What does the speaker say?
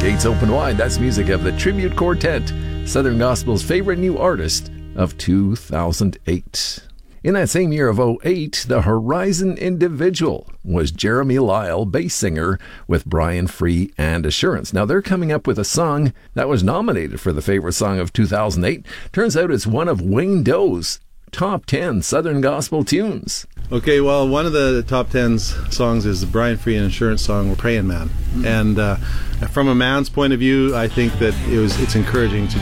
Gates open wide. That's music of the Tribute Quartet, Southern Gospel's favorite new artist of 2008. In that same year of 2008, the Horizon Individual was Jeremy Lyle, bass singer with Brian Free and Assurance. Now, they're coming up with a song that was nominated for the favorite song of 2008. Turns out it's one of Wayne Doe's top 10 Southern Gospel tunes. Okay, well, one of the top 10 songs is the Brian Free and Assurance song, Praying Man. And from a man's point of view, I think that it's encouraging to